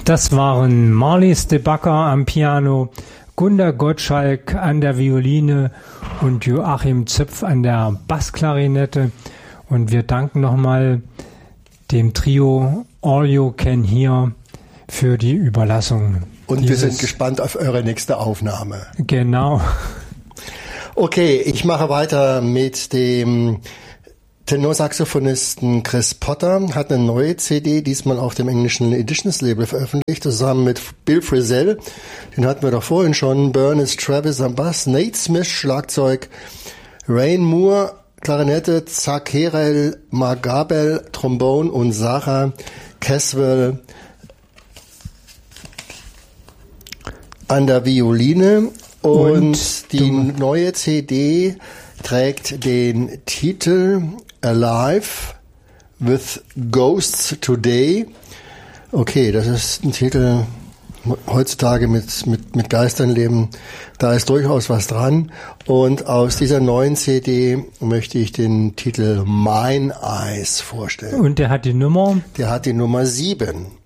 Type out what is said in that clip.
Das waren Marlies de Backer am Piano, Gunda Gottschalk an der Violine und Joachim Zöpf an der Bassklarinette. Und wir danken nochmal dem Trio All You Can Hear für die Überlassung. Und wir sind gespannt auf eure nächste Aufnahme. Genau. Okay, ich mache weiter mit dem Tenorsaxophonisten Chris Potter. Hat eine neue CD, diesmal auf dem englischen Editions Label veröffentlicht, zusammen mit Bill Frisell. Den hatten wir doch vorhin schon. Bernice Travis am Bass, Nate Smith Schlagzeug, Rain Moore Klarinette, Zacherel Magabel Trombone und Sarah Caswell an der Violine. Und die neue CD trägt den Titel Alive with Ghosts Today. Okay, das ist ein Titel heutzutage mit Geistern leben. Da ist durchaus was dran. Und aus dieser neuen CD möchte ich den Titel Mine Eyes vorstellen. Und der hat die Nummer? Der hat die Nummer 7.